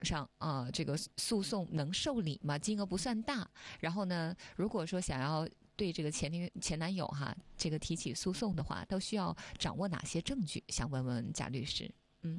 上这个诉讼能受理吗？金额不算大。然后呢，如果说想要对这个前男友这个提起诉讼的话，都需要掌握哪些证据？想问问贾律师。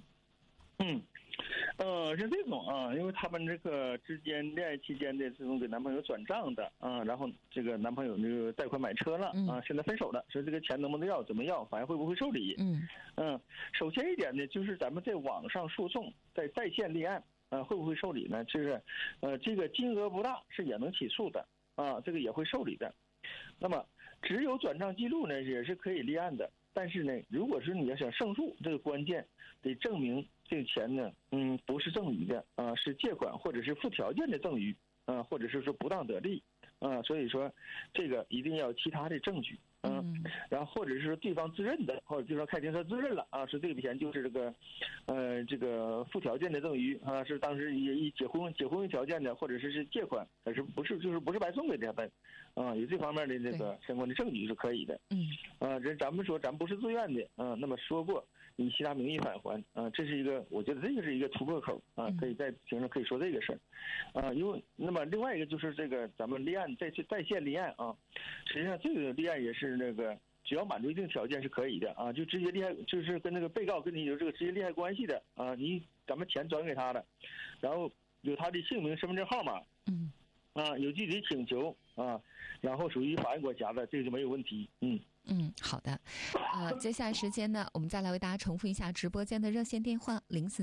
是这种因为他们这个之间恋爱期间的这种给男朋友转账的然后这个男朋友这个贷款买车了现在分手了，说这个钱能不能要，怎么要，法院会不会受理？首先一点呢，就是咱们在网上诉讼，在线立案会不会受理呢？就是这个金额不大是也能起诉的这个也会受理的。那么只有转账记录呢也是可以立案的，但是呢，如果是你要想胜诉，这个关键得证明这个钱呢不是赠与的是借款或者是附条件的赠与或者是说不当得利所以说这个一定要有其他的证据然后或者是说对方自认的，或者就说开庭他自认了是这笔钱就是这个附条件的赠与是当时以结婚条件的，或者是借款，但是不是白送给他的有这方面的这个相关的证据是可以的。咱们说咱不是自愿的那么说过以其他名义返还这是一个，我觉得这个是一个突破口可以在庭上可以说这个事儿因为那么另外一个就是这个咱们立案在线立案实际上这个立案也是那个只要满足一定条件是可以的就直接利害，就是跟那个被告跟你有这个直接利害关系的咱们钱转给他的，然后有他的姓名、身份证号码有具体请求然后属于法院管辖的，这个就没有问题。 好的。接下来时间呢，我们再来为大家重复一下直播间的热线电话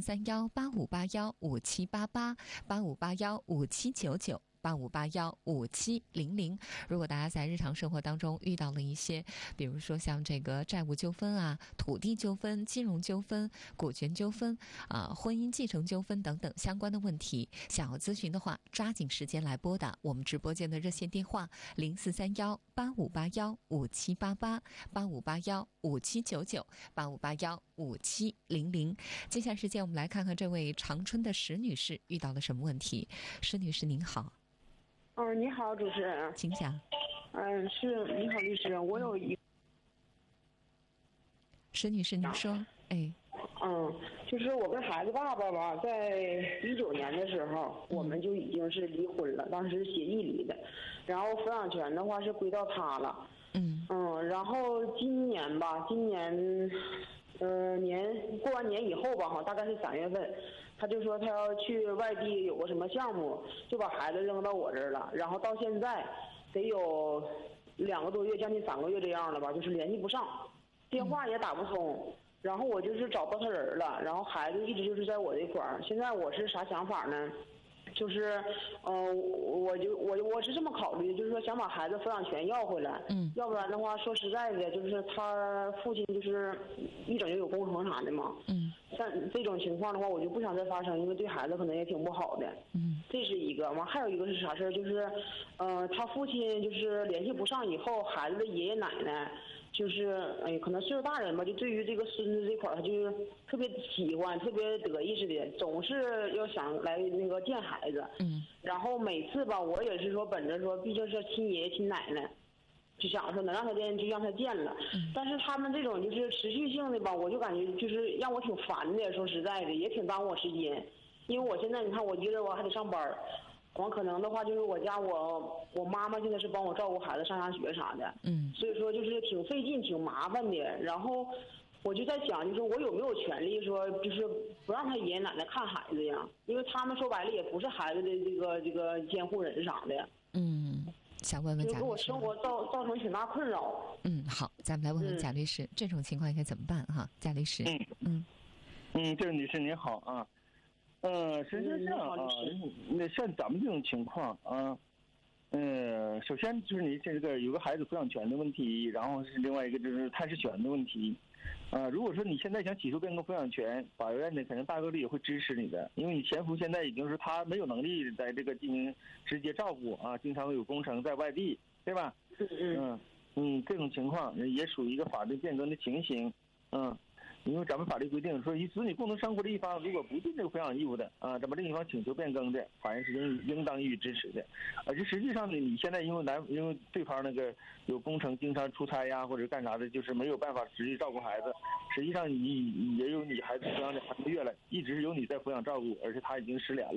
：043185815788，85815799。85815700。如果大家在日常生活当中遇到了一些，比如说像这个债务纠纷土地纠纷、金融纠纷、股权纠纷婚姻继承纠纷等等相关的问题，想要咨询的话，抓紧时间来拨打我们直播间的热线电话：043185815788，85815799，85815700。接下来时间我们来看看这位长春的石女士遇到了什么问题。石女士您好。 你好，主持人， 请讲。 是你好，律师，我有一。 石女士，您说。 就是我跟孩子爸爸吧，在19年的时候，我们就已经是离婚了，当时协议离的，然后抚养权的话是归到他了。然后今年过完年以后吧，大概是3月份，他就说他要去外地有个什么项目，就把孩子扔到我这儿了。然后到现在得有2个多月，将近3个月这样了吧，就是联系不上，电话也打不通。然后我就是找不到他人了，然后孩子一直就是在我这块儿。现在我是啥想法呢？就是我是这么考虑，就是说想把孩子抚养权要回来。要不然的话，说实在的，就是他父亲就是一整就有工程啥的嘛。但这种情况的话，我就不想再发生，因为对孩子可能也挺不好的。这是一个。完还有一个是啥事儿？就是他父亲就是联系不上以后，孩子的爷爷奶奶就是可能岁数大人吧，就对于这个孙子这块儿，他就特别喜欢，特别得意似的，总是要想来那个见孩子。然后每次吧，我也是说本着说，毕竟是亲爷爷亲奶奶，就想说能让他见就让他见了。但是他们这种就是持续性的吧，我就感觉就是让我挺烦的，说实在的也挺耽误我时间。因为我现在你看我一个人我还得上班，完可能的话就是我家我妈妈现在是帮我照顾孩子上下学啥的。所以说就是挺费劲挺麻烦的。然后我就在想，就是我有没有权利说就是不让他爷爷奶奶看孩子呀？因为他们说白了也不是孩子的这个监护人啥的。 想问问贾律师， 就给我生活造成挺大困扰。 好，咱们来问问贾律师，这种情况应该怎么办贾律师。 这位女士您好实际上那像咱们这种情况首先就是你这个有个孩子抚养权的问题，然后是另外一个就是探视权的问题如果说你现在想起诉变更抚养权，法院呢可能大概率也会支持你的，因为你前夫现在已经是他没有能力在这个进行直接照顾经常有工程在外地，对吧？这种情况也属于一个法律变更的情形因为咱们法律规定说，与子女共同生活的一方如果不尽这个抚养义务的咱们另一方请求变更的，法院是应当予以支持的。而且实际上呢，你现在因为对方那个有工程经常出差呀或者干啥的，就是没有办法实际照顾孩子，实际上你也有你孩子抚养2个月了，一直是由你在抚养照顾，而且他已经失联